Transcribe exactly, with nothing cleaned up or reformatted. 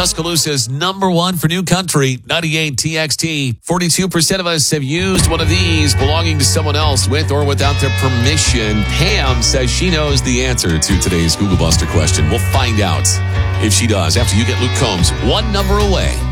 Tuscaloosa's number one for new country, ninety-eight T X T. forty-two percent of us have used one of these belonging to someone else with or without their permission. Pam says she knows the answer to today's Google Buster question. We'll find out if she does after you get Luke Combs one number away.